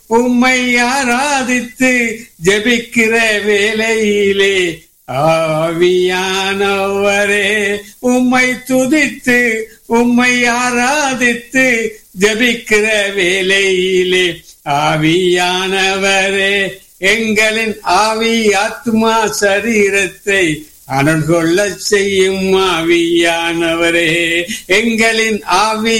உம்மை ஆராதித்து ஜெபிக்கிற வேளையிலே ஆவியானவரே உம்மை துதித்து உம்மை ஆராதித்து ஜெபிக்கிற வேளையிலே ஆவியானவரே எங்களின் ஆவி ஆத்மா சரீரத்தை அனல் கொள்ள செய்யும் ஆவியானவரே எங்களின் ஆவி